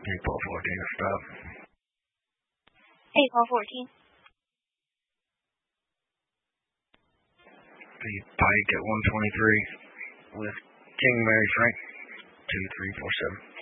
Paul 14 or stop. 8 Paul 14. The Pike at 123 with King Mary Frank 2347.